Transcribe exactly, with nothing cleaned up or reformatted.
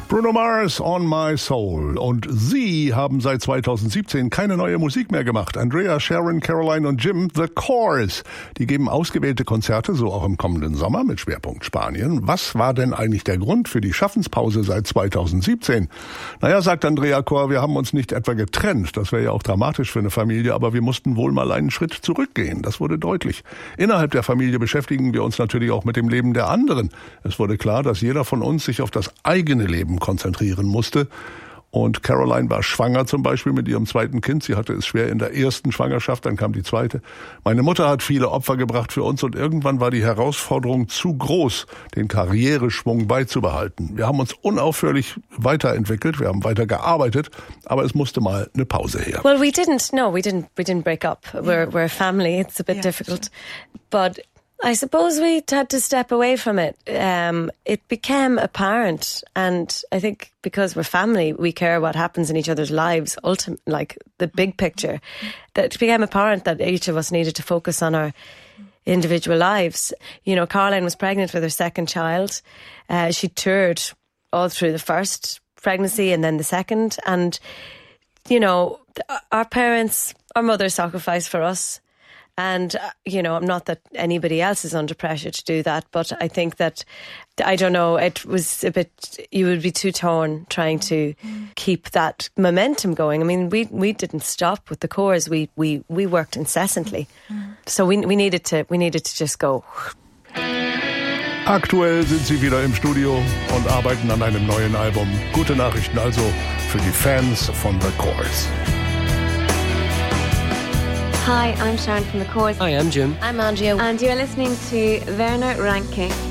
Bruno Mars, On My Soul. Und sie haben seit zweitausendsiebzehn keine neue Musik mehr gemacht. Andrea, Sharon, Caroline und Jim, The Corrs. Die geben ausgewählte Konzerte, so auch im kommenden Sommer mit Schwerpunkt Spanien. Was war denn eigentlich der Grund für die Schaffenspause seit zweitausendsiebzehn? Naja, sagt Andrea Corr, wir haben uns nicht etwa getrennt. Das wäre ja auch dramatisch für eine Familie, aber wir mussten wohl mal einen Schritt zurückgehen. Das wurde deutlich. Innerhalb der Familie beschäftigen wir uns natürlich auch mit dem Leben der anderen. Es wurde klar, dass jeder von uns sich auf das eigene Leben konzentrieren musste. Und Caroline war schwanger zum Beispiel mit ihrem zweiten Kind. Sie hatte es schwer in der ersten Schwangerschaft, dann kam die zweite. Meine Mutter hat viele Opfer gebracht für uns und irgendwann war die Herausforderung zu groß, den Karriereschwung beizubehalten. Wir haben uns unaufhörlich weiterentwickelt, wir haben weiter gearbeitet, aber es musste mal eine Pause her. Well, we didn't, no, we didn't, we didn't break up. We're, we're a family, it's a bit yeah, difficult. But I suppose we had to step away from it. Um, it became apparent, and I think because we're family, we care what happens in each other's lives, ultimate, like the big picture, that it became apparent that each of us needed to focus on our individual lives. You know, Caroline was pregnant with her second child. Uh, she toured all through the first pregnancy and then the second. And, you know, our parents, our mother sacrificed for us. And, uh, you know, not that anybody else is under pressure to do that, but I think that, I don't know, it was a bit, you would be too torn trying to keep that momentum going. I mean, we we didn't stop with the Corrs. We we we worked incessantly. So we we needed to we needed to just go. Aktuell sind sie wieder im Studio und arbeiten an einem neuen Album. Gute Nachrichten also für die Fans von The Corrs. Hi, I'm Sharon from The Corrs. Hi, I'm Jim. I'm Andrea. And you're listening to Werner Ranke.